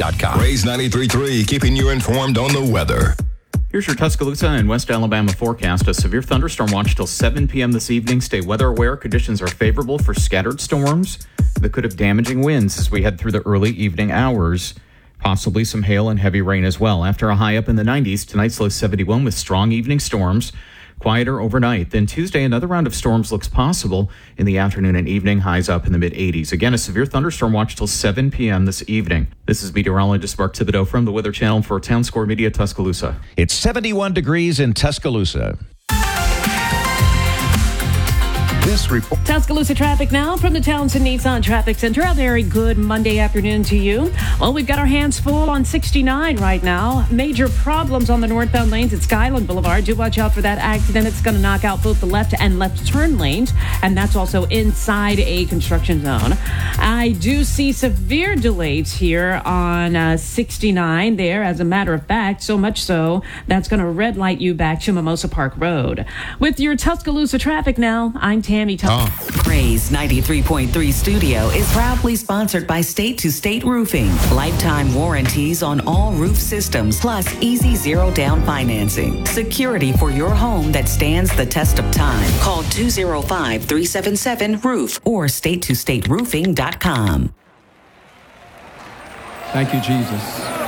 RaysNetwork.com. Rays 93.3, keeping you informed on the weather. Here's your Tuscaloosa and West Alabama forecast. A severe thunderstorm watch till 7 p.m. this evening. Stay weather aware. Conditions are favorable for scattered storms that could have damaging winds as we head through the early evening hours. Possibly some hail and heavy rain as well. After a high up in the 90s, tonight's low 71 with strong evening storms. Quieter overnight. Then Tuesday, another round of storms looks possible in the afternoon and evening, highs up in the mid-80s. Again, a severe thunderstorm watch till 7 p.m. this evening. This is meteorologist Mark Thibodeau from the Weather Channel for Town Score Media Tuscaloosa. It's 71 degrees in Tuscaloosa. This report. Tuscaloosa traffic now from the Townsend Nissan Traffic Center. A very good Monday afternoon to you. Well, we've got our hands full on 69 right now. Major problems on the northbound lanes at Skyland Boulevard. Do watch out for that accident. It's going to knock out both the left and left turn lanes, and that's also inside a construction zone. I do see severe delays here on 69 there, as a matter of fact, so much so that's going to red light you back to Mimosa Park Road. With your Tuscaloosa traffic now, I'm Tammy Thompson. Rays 93.3 Studio is proudly sponsored by State to State Roofing. Lifetime warranties on all roof systems, plus easy zero down financing. Security for your home that stands the test of time. Call 205-377-ROOF or statetostateroofing.com. Thank you, Jesus.